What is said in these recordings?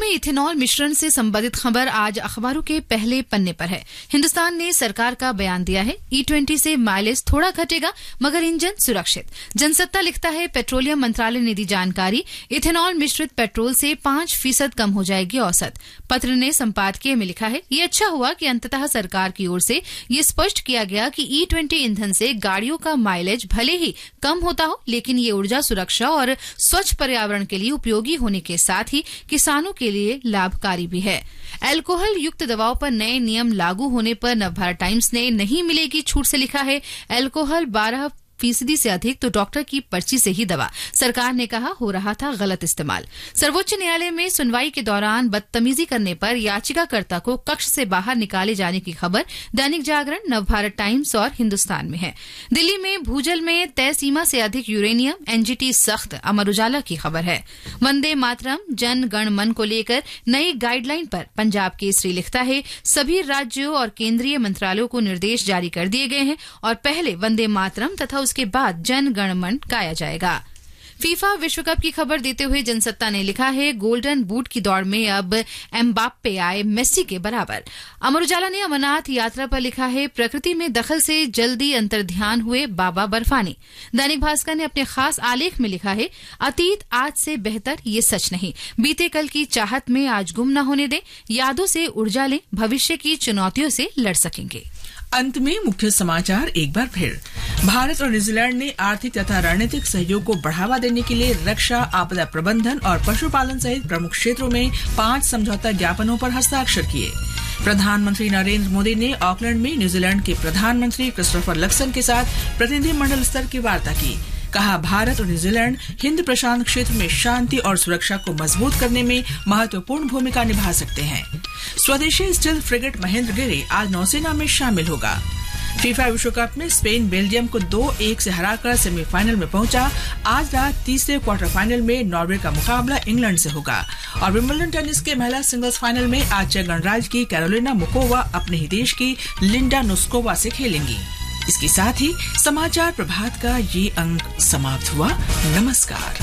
में इथेनॉल मिश्रण से संबंधित खबर आज अखबारों के पहले पन्ने पर है। हिंदुस्तान ने सरकार का बयान दिया है, E20 से माइलेज थोड़ा घटेगा मगर इंजन सुरक्षित। जनसत्ता लिखता है, पेट्रोलियम मंत्रालय ने दी जानकारी, इथेनॉल मिश्रित पेट्रोल से 5% कम हो जाएगी औसत। पत्र ने संपादकीय में लिखा है, ये अच्छा हुआ कि अंततः सरकार की ओर से ये स्पष्ट किया गया कि E20 ईंधन से गाड़ियों का माइलेज भले ही कम होता हो, लेकिन ये ऊर्जा सुरक्षा और स्वच्छ पर्यावरण के लिए उपयोगी होने के साथ ही किसानों के लिए लाभकारी भी है। अल्कोहल युक्त दवाओं पर नए नियम लागू होने पर नवभारत टाइम्स ने नहीं मिलेगी छूट से लिखा है, अल्कोहल 12% से अधिक तो डॉक्टर की पर्ची से ही दवा। सरकार ने कहा हो रहा था गलत इस्तेमाल। सर्वोच्च न्यायालय में सुनवाई के दौरान बदतमीजी करने पर याचिकाकर्ता को कक्ष से बाहर निकाले जाने की खबर दैनिक जागरण, नवभारत टाइम्स और हिंदुस्तान में है। दिल्ली में भूजल में तय सीमा से अधिक यूरेनियम, एनजीटी सख्त, अमर उजाला की खबर है। वंदे मातरम, जन गण मन को लेकर नई गाइडलाइन पर पंजाब केसरी लिखता है, सभी राज्यों और केंद्रीय मंत्रालयों को निर्देश जारी कर दिए गए हैं और पहले वंदे मातरम तथा उसके बाद जन गण मन गाया जाएगा। फीफा विश्व कप की खबर देते हुए जनसत्ता ने लिखा है, गोल्डन बूट की दौड़ में अब एम्बाप्पे आए मेसी के बराबर। अमर उजाला ने अमरनाथ यात्रा पर लिखा है, प्रकृति में दखल से जल्दी अंतर्ध्यान हुए बाबा बर्फानी। दैनिक भास्कर ने अपने खास आलेख में लिखा है, अतीत आज से बेहतर ये सच नहीं, बीते कल की चाहत में आज गुम न होने दे, यादों से ऊर्जा लें, भविष्य की चुनौतियों से लड़ सकेंगे। अंत में मुख्य समाचार एक बार फिर। भारत और न्यूजीलैंड ने आर्थिक तथा रणनीतिक सहयोग को बढ़ावा देने के लिए रक्षा, आपदा प्रबंधन और पशुपालन सहित प्रमुख क्षेत्रों में 5 समझौता ज्ञापनों पर हस्ताक्षर किए। प्रधानमंत्री नरेंद्र मोदी ने ऑकलैंड में न्यूजीलैंड के प्रधानमंत्री क्रिस्टोफर लक्सन के साथ प्रतिनिधिमंडल स्तर की वार्ता की। कहा, भारत और न्यूजीलैंड हिंद प्रशांत क्षेत्र में शांति और सुरक्षा को मजबूत करने में महत्वपूर्ण भूमिका निभा सकते हैं। स्वदेशी स्टील फ्रिगेट महेंद्रगिरी आज नौसेना में शामिल होगा। फीफा विश्व कप में स्पेन बेल्जियम को 2-1 से हराकर सेमीफाइनल में पहुंचा। आज रात तीसरे क्वार्टर फाइनल में नॉर्वे का मुकाबला इंग्लैंड से होगा। और विंबलडन टेनिस के महिला सिंगल्स फाइनल में आज चेक गणराज्य की कैरोलिना मुकोवा अपने ही देश की लिंडा नोस्कोवा से खेलेंगी। इसके साथ ही समाचार प्रभात का ये अंक समाप्त हुआ। नमस्कार।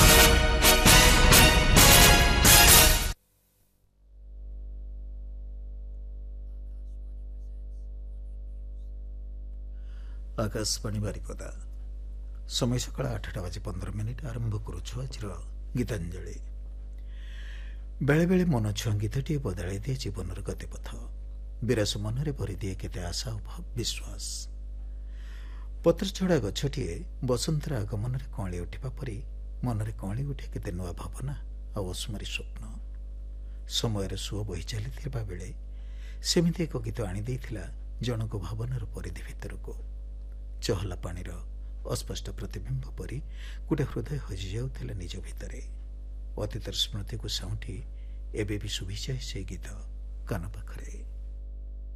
आकाशवाणी बारिपदा समय सकाळ 8:15 आरंभ करुछु आजिर गीतांजलि। बेले बेले मन छुआ गीतटी बदलाई दिए जीवनर गतिपथ, विरस मनरे भरी दिए केते आशा और विश्वास। पत्रछड़ा गछटिए बसंतर आगमन कौली उठा परी मनरे कौली उठे केते नुआ भावना आ अस्मरी स्वप्न। समय सुओ बही चली बेले सेमिति एक गीत आनी देइथिला जनक भावनार परिधि भितरको। चहला पानीर अस्पष्ट प्रतिबिंब परी गोटे हृदय हजि जाउथिला निज भितरे। अतीतर स्मृति को साउंटी एबे भी शुभी जाए से गीत कान पाखरे।